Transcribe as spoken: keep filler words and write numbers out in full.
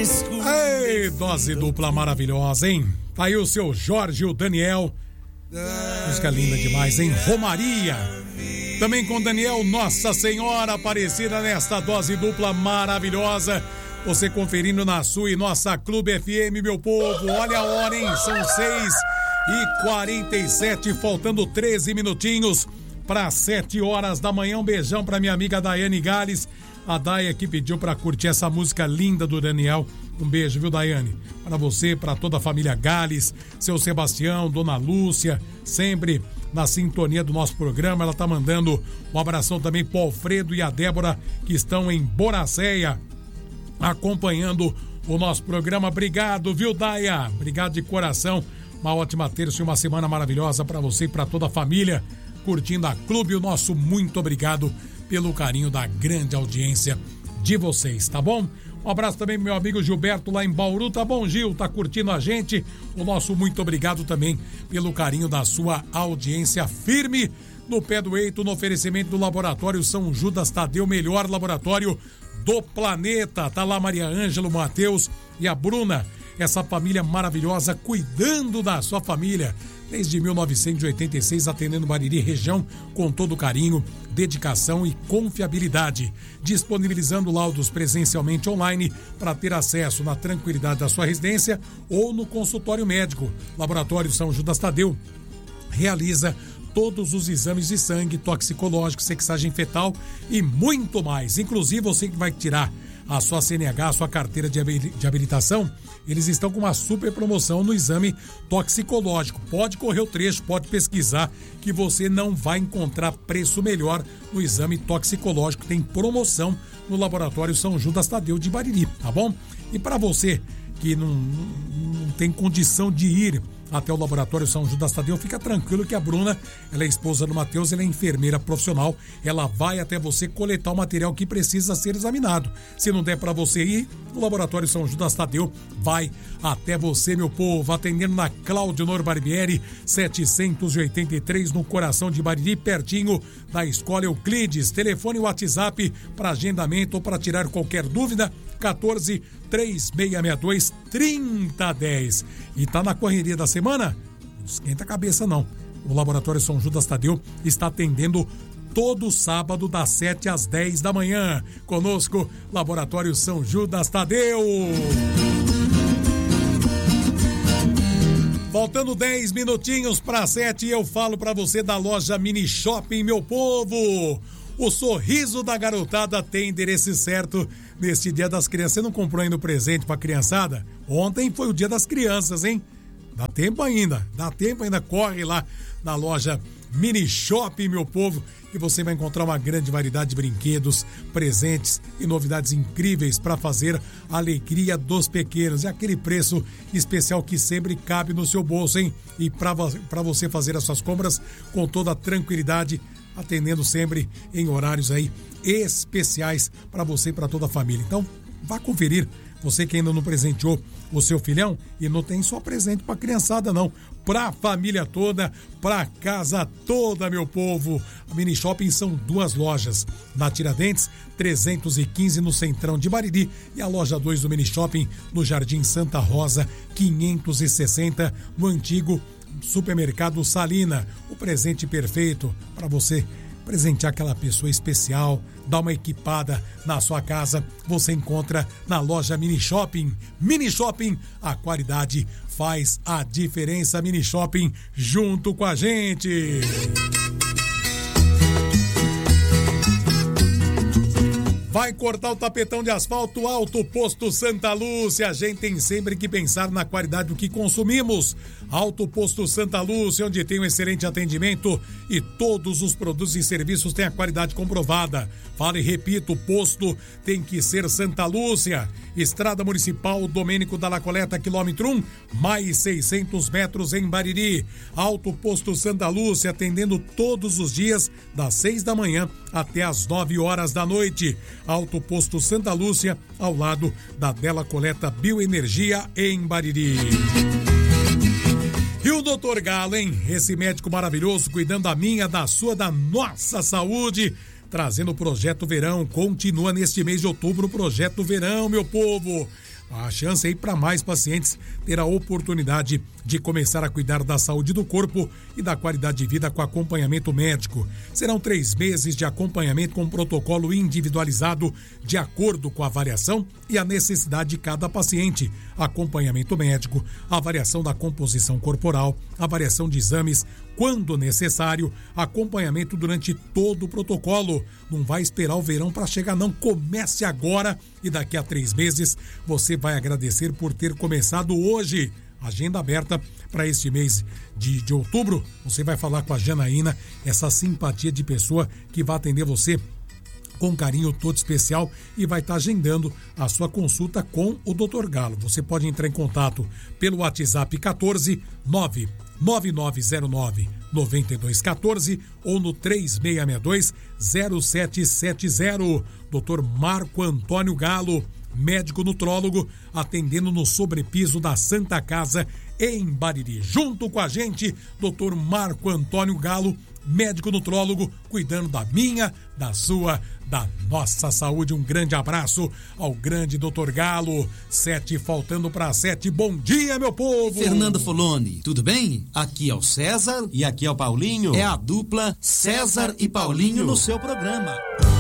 Ei, dose dupla maravilhosa, hein? Tá aí o seu Jorge e o Daniel. Música linda demais, hein? Romaria. Também com Daniel, Nossa Senhora Aparecida, nesta dose dupla maravilhosa. Você conferindo na sua e nossa Clube F M, meu povo. Olha a hora, hein? São seis e quarenta e sete, faltando treze minutinhos para sete horas da manhã. Um beijão pra minha amiga Daiane Gales. A Daya que pediu pra curtir essa música linda do Daniel. Um beijo, viu, Daiane? Para você, para toda a família Gales, seu Sebastião, Dona Lúcia, sempre na sintonia do nosso programa. Ela tá mandando um abração também pro Alfredo e a Débora, que estão em Boracéia, acompanhando o nosso programa. Obrigado, viu, Daya? Obrigado de coração. Uma ótima terça e uma semana maravilhosa para você e para toda a família, curtindo a Clube. O nosso muito obrigado pelo carinho da grande audiência de vocês, tá bom? Um abraço também pro meu amigo Gilberto lá em Bauru. Tá bom, Gil? Tá curtindo a gente? O nosso muito obrigado também pelo carinho da sua audiência firme no pé do eito, no oferecimento do Laboratório São Judas Tadeu, melhor laboratório do planeta. Tá lá Maria Ângela, Matheus e a Bruna, essa família maravilhosa, cuidando da sua família desde mil novecentos e oitenta e seis, atendendo Bariri região com todo carinho, dedicação e confiabilidade, disponibilizando laudos presencialmente online para ter acesso na tranquilidade da sua residência ou no consultório médico. Laboratório São Judas Tadeu realiza todos os exames de sangue, toxicológico, sexagem fetal e muito mais. Inclusive, você que vai tirar a sua C N H, a sua carteira de habilitação, eles estão com uma super promoção no exame toxicológico. Pode correr o trecho, pode pesquisar, que você não vai encontrar preço melhor no exame toxicológico. Tem promoção no Laboratório São Judas Tadeu de Bariri, tá bom? E para você que não, não tem condição de ir até o Laboratório São Judas Tadeu, fica tranquilo que a Bruna, ela é esposa do Matheus, ela é enfermeira profissional, ela vai até você coletar o material que precisa ser examinado. Se não der para você ir, o Laboratório São Judas Tadeu vai até você, meu povo, atendendo na Cláudio Nor Barbieri, setecentos e oitenta e três, no coração de Bariri, pertinho da Escola Euclides. Telefone e WhatsApp para agendamento ou para tirar qualquer dúvida, quatorze, três seis seis dois, trinta dez. E tá na correria da semana? Não esquenta a cabeça, não. O Laboratório São Judas Tadeu está atendendo todo sábado das sete às dez da manhã. Conosco, Laboratório São Judas Tadeu. Faltando dez minutinhos para sete, eu falo para você da loja Mini Shopping, meu povo. O sorriso da garotada tem endereço certo neste Dia das Crianças. Você não comprou ainda o presente pra criançada? Ontem foi o Dia das Crianças, hein? Dá tempo ainda, dá tempo ainda. Corre lá na loja Mini Shopping, meu povo, que você vai encontrar uma grande variedade de brinquedos, presentes e novidades incríveis para fazer a alegria dos pequenos. É aquele preço especial que sempre cabe no seu bolso, hein? E para você fazer as suas compras com toda a tranquilidade, atendendo sempre em horários aí especiais para você e para toda a família. Então, vá conferir. Você que ainda não presenteou o seu filhão, e não tem só presente para criançada não, para a família toda, para casa toda, meu povo. A Mini Shopping são duas lojas, na Tiradentes trezentos e quinze, no centrão de Bariri, e a loja dois do Mini Shopping no Jardim Santa Rosa quinhentos e sessenta, no antigo Supermercado Salina. O presente perfeito para você presentear aquela pessoa especial, dar uma equipada na sua casa, você encontra na loja Mini Shopping. Mini Shopping, a qualidade faz a diferença. Mini Shopping junto com a gente. Vai cortar o tapetão de asfalto? Alto Posto Santa Lúcia. A gente tem sempre que pensar na qualidade do que consumimos. Alto Posto Santa Lúcia, onde tem um excelente atendimento e todos os produtos e serviços têm a qualidade comprovada. Fala e repito, o posto tem que ser Santa Lúcia. Estrada Municipal Domênico da La Coleta, quilômetro um, mais seiscentos metros em Bariri. Alto Posto Santa Lúcia, atendendo todos os dias, das seis da manhã até as nove horas da noite. Alto Posto Santa Lúcia, ao lado da Della Coleta Bioenergia em Bariri. E o doutor Galo, hein? Esse médico maravilhoso, cuidando da minha, da sua, da nossa saúde, trazendo o Projeto Verão. Continua neste mês de outubro o Projeto Verão, meu povo. A chance aí para mais pacientes ter a oportunidade de começar a cuidar da saúde do corpo e da qualidade de vida com acompanhamento médico. Serão três meses de acompanhamento com protocolo individualizado de acordo com a avaliação e a necessidade de cada paciente. Acompanhamento médico, avaliação da composição corporal, avaliação de exames quando necessário, acompanhamento durante todo o protocolo. Não vai esperar o verão para chegar, não. Comece agora e daqui a três meses você vai agradecer por ter começado hoje. Agenda aberta para este mês de, de outubro. Você vai falar com a Janaína, essa simpatia de pessoa que vai atender você com carinho todo especial e vai estar agendando a sua consulta com o doutor Galo. Você pode entrar em contato pelo WhatsApp quatorze nove nove nove zero nove nove dois um quatro ou no três seis seis dois zero sete sete zero. doutor Marco Antônio Galo, médico nutrólogo, atendendo no sobrepiso da Santa Casa em Bariri. Junto com a gente, doutor Marco Antônio Galo, médico nutrólogo, cuidando da minha, da sua, da nossa saúde. Um grande abraço ao grande doutor Galo. Sete faltando para sete. Bom dia, meu povo! Fernando Foloni, tudo bem? Aqui é o César e aqui é o Paulinho. É a dupla César e Paulinho no seu programa.